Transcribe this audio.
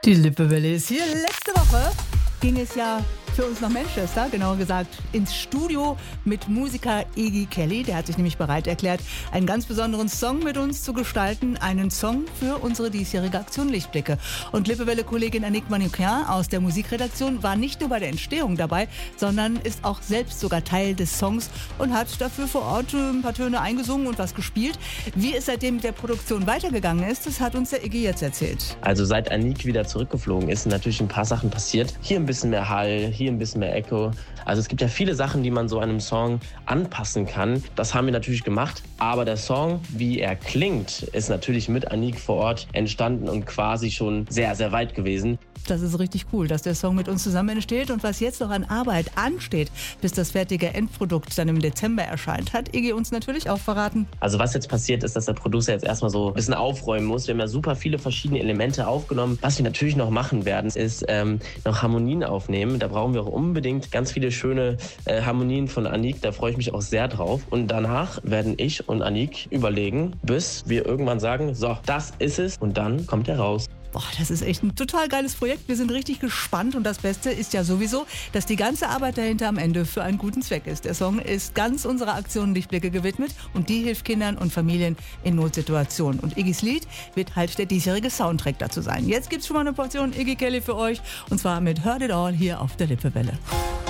Die Lippewelle ist hier. Letzte Woche ging es ja für uns nach Manchester, genauer gesagt ins Studio mit Musiker Iggy Kelly. Der hat sich nämlich bereit erklärt, einen ganz besonderen Song mit uns zu gestalten. Einen Song für unsere diesjährige Aktion Lichtblicke. Und Lippewelle-Kollegin Annick Manoukian aus der Musikredaktion war nicht nur bei der Entstehung dabei, sondern ist auch selbst sogar Teil des Songs und hat dafür vor Ort ein paar Töne eingesungen und was gespielt. Wie es seitdem mit der Produktion weitergegangen ist, das hat uns der Iggy jetzt erzählt. Also seit Annick wieder zurückgeflogen ist, sind natürlich ein paar Sachen passiert. Hier ein bisschen mehr Hall, hier ein bisschen mehr Echo. Also es gibt ja viele Sachen, die man so einem Song anpassen kann. Das haben wir natürlich gemacht. Aber der Song, wie er klingt, ist natürlich mit Annick vor Ort entstanden und quasi schon sehr, sehr weit gewesen. Das ist richtig cool, dass der Song mit uns zusammen entsteht. Und was jetzt noch an Arbeit ansteht, bis das fertige Endprodukt dann im Dezember erscheint, hat Iggy uns natürlich auch verraten. Also was jetzt passiert ist, dass der Producer jetzt erstmal so ein bisschen aufräumen muss. Wir haben ja super viele verschiedene Elemente aufgenommen. Was wir natürlich noch machen werden, ist noch Harmonien aufnehmen. Da brauchen wir auch unbedingt ganz viele schöne Harmonien von Annick. Da freue ich mich auch sehr drauf. Und danach werden ich und Annick überlegen, bis wir irgendwann sagen, so, das ist es. Und dann kommt er raus. Boah, das ist echt ein total geiles Projekt. Wir sind richtig gespannt und das Beste ist ja sowieso, dass die ganze Arbeit dahinter am Ende für einen guten Zweck ist. Der Song ist ganz unserer Aktion Lichtblicke gewidmet und die hilft Kindern und Familien in Notsituationen. Und Iggys Lied wird halt der diesjährige Soundtrack dazu sein. Jetzt gibt's schon mal eine Portion Iggy Kelly für euch und zwar mit Heard It All hier auf der Lippewelle.